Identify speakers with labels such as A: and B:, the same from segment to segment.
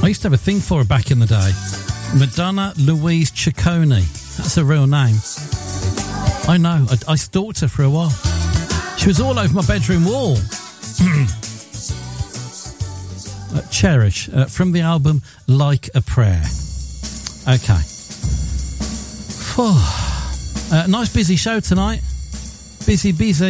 A: I used to have a thing for her back in the day. Madonna Louise Ciccone. That's her real name. I know. I stalked her for a while. She was all over my bedroom wall. Cherish, from the album Like a Prayer. Okay. Nice busy show tonight. Busy.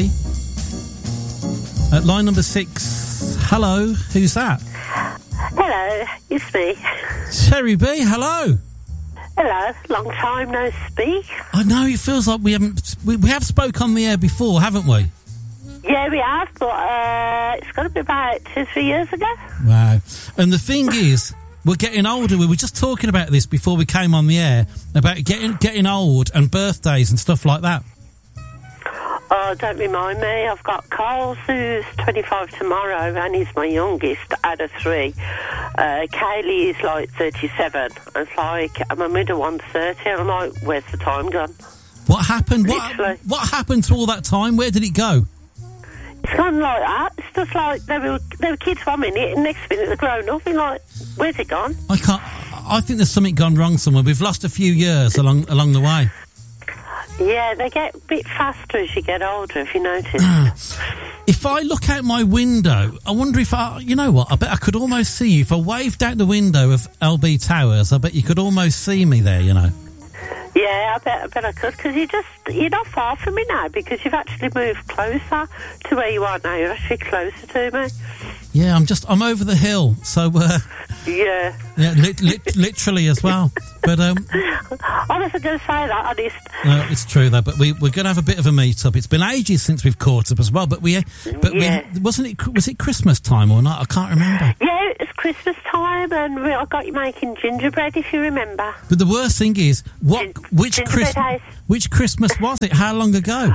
A: Line number 6. Hello, who's that?
B: Hello, it's me.
A: Cherry B, hello.
B: Hello, long time no speak.
A: I know, it feels like we have spoke on the air before, haven't we?
B: Yeah, we have, but it's got to be about 2-3 years ago.
A: Wow. And the thing is, we're getting older. We were just talking about this before we came on the air, about getting old and birthdays and stuff like that.
B: Oh, don't remind me. I've got Carl, who's 25 tomorrow, and he's my youngest out of 3. Kaylee is like 37. It's like, and my middle one's 30, and I'm like, where's the time gone?
A: What happened? What happened to all that time? Where did it go?
B: It's gone like that. It's just like they were kids 1 minute, and next minute they're grown up. And like, where's it gone?
A: I think there's something gone wrong somewhere. We've lost a few years along the way.
B: Yeah, they get a bit faster as you get older, if you notice.
A: If I look out my window, I wonder if you know what? I bet I could almost see you. If I waved out the window of LB Towers, I bet you could almost see me there, you know.
B: Yeah, I bet I could, because you're not far from me now, because you've actually moved closer to where you are now. You're actually closer to me.
A: Yeah, I'm over the hill, so
B: yeah,
A: literally as well. But
B: I wasn't going to say that, honest.
A: No, it's true though. But we're going to have a bit of a meet up. It's been ages since we've caught up as well. But was it Christmas time or not? I can't remember.
B: Yeah, it's Christmas time, and I got you making gingerbread, if you remember.
A: But the worst thing is, which Christmas was it? How long ago?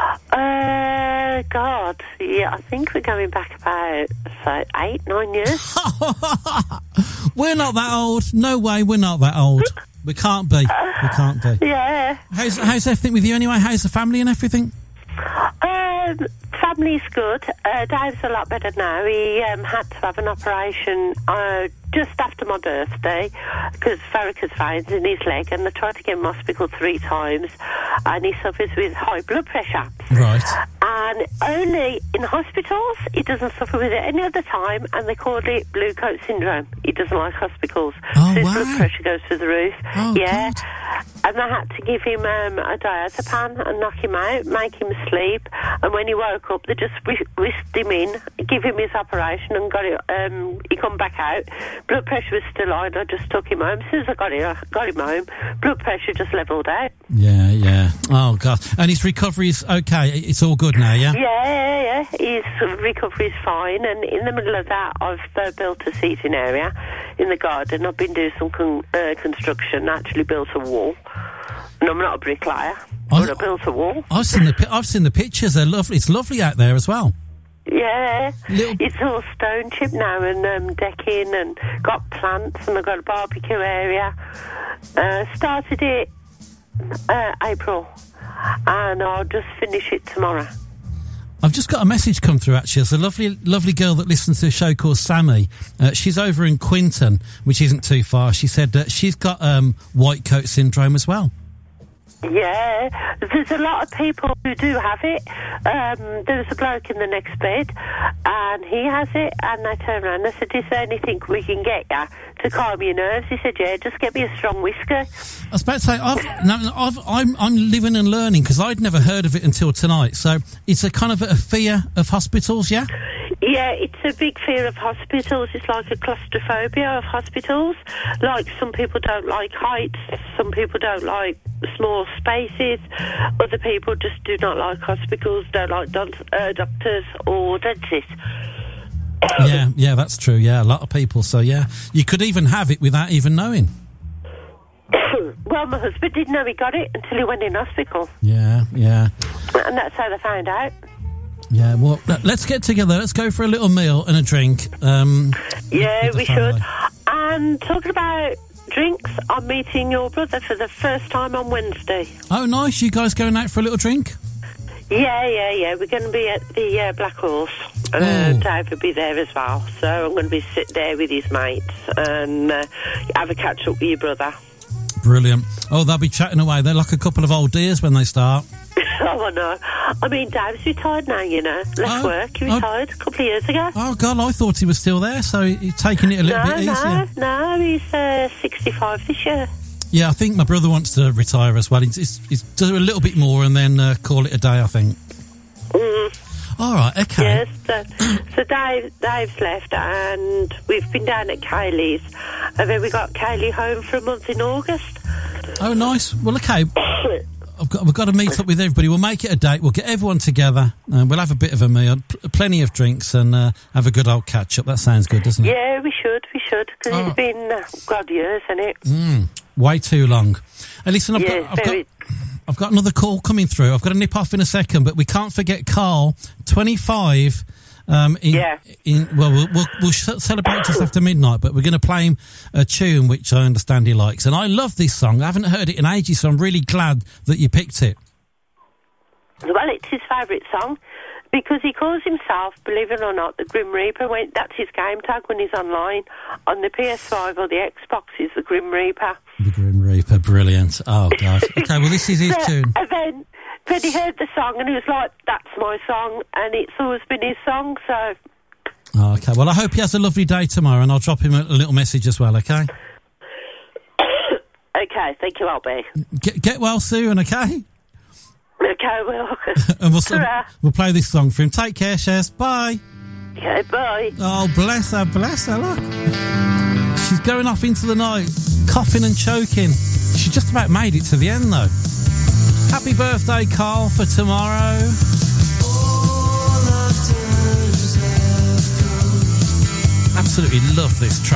B: God, yeah, I think we're going back about 8-9 years.
A: We're not that old. No way, we're not that old. We can't be. We can't be.
B: Yeah.
A: How's everything with you anyway? How's the family and everything?
B: Family's good. Dave's a lot better now. He had to have an operation just after my birthday because varicose veins in his leg, and they tried to get him hospital 3 times, and he suffers with high blood pressure.
A: Right.
B: And only in hospitals, he doesn't suffer with it any other time, and they call it blue coat syndrome. He doesn't like hospitals.
A: Oh,
B: so his
A: wow.
B: blood pressure goes through the roof.
A: Oh,
B: yeah.
A: God.
B: And they had to give him a diazepam and knock him out, make him sleep. And when he woke up, they just whisked him in, give him his operation, and got it. He come back out. Blood pressure was still high. I just took him home. As soon as I got him home, blood pressure just levelled out.
A: Yeah. Oh God! And his recovery's okay. It's all good now, yeah.
B: Yeah. His recovery's fine. And in the middle of that, I've built a seating area in the garden. I've been doing some construction. Actually, built a wall. And I'm not a bricklayer, but I built a wall.
A: I've seen the pictures. They're lovely. It's lovely out there as well.
B: Yeah, it's all stone chip now, and decking, and got plants, and I've got a barbecue area. Started it April, and I'll just finish it tomorrow.
A: I've just got a message come through, actually. There's a lovely girl that listens to a show called Sammy. She's over in Quinton, which isn't too far. She said that she's got white coat syndrome as well.
B: Yeah, there's a lot of people who do have it. There was a bloke in the next bed, and he has it, and I turned around and I said, is there anything we can get you to calm your nerves? He said, yeah, just get me a strong whiskey.
A: I was about to say, I'm living and learning, because I'd never heard of it until tonight. So it's a kind of a fear of hospitals, yeah?
B: Yeah, it's a big fear of hospitals. It's like a claustrophobia of hospitals. Like, some people don't like heights, some people don't like small spaces, other people just do not like hospitals, don't like doctors or dentists.
A: Yeah, that's true. Yeah, a lot of people. So yeah, you could even have it without even knowing.
B: Well, my husband didn't know he got it until he went in hospital.
A: Yeah.
B: And that's how they found out.
A: Yeah, well, let's get together. Let's go for a little meal and a drink.
B: Yeah, we should. And talking about drinks, I'm meeting your brother for the first time on Wednesday.
A: Oh, nice. You guys going out for a little drink?
B: Yeah. We're going to be at the Black Horse. Dave will be there as well. So I'm going to be sit there with his mates and have a catch up with your brother.
A: Brilliant. Oh, they'll be chatting away. They're like a couple of old dears when they start.
B: Oh, I know. I mean, Dave's retired now, you know. Left work. He retired a couple of years ago.
A: Oh, God, I thought he was still there, so he's taking it a little bit easier.
B: No, he's 65 this year.
A: Yeah, I think my brother wants to retire as well. He's do a little bit more and then call it a day, I think. All right, okay.
B: Yes, so Dave's left and we've been down at Kaylee's and then we got Kaylee home for a month in August.
A: Oh, nice. Well, okay. We've got to meet up with everybody. We'll make it a date. We'll get everyone together. We'll have a bit of a meal, plenty of drinks, and have a good old catch-up. That sounds good, doesn't it?
B: Yeah, we should, because it's been, God, years, hasn't it?
A: Way too long. Hey, listen, I've got another call coming through. I've got to nip off in a second, but we can't forget Carl, 25. We'll celebrate just after midnight, but we're going to play him a tune which I understand he likes. And I love this song. I haven't heard it in ages, so I'm really glad that you picked it.
B: Well, it's his favourite song because he calls himself, believe it or not, the Grim Reaper. That's his game tag when he's online. On the PS5 or the Xbox is the Grim Reaper. The
A: Grim Reaper, brilliant. Oh, God. Okay, well, this is his tune.
B: And then he heard the song and he was like, that's my song, and it's always been his song, so...
A: Oh, okay, well, I hope he has a lovely day tomorrow, and I'll drop him a little message as well, okay?
B: Okay, thank you, I'll be.
A: Get well soon, okay?
B: Okay, well.
A: And we'll play this song for him. Take care, Shez. Bye.
B: Okay, bye.
A: Oh, bless her, look. She's going off into the night, coughing and choking. She just about made it to the end, though. Happy birthday, Carl, for tomorrow. Absolutely love this track.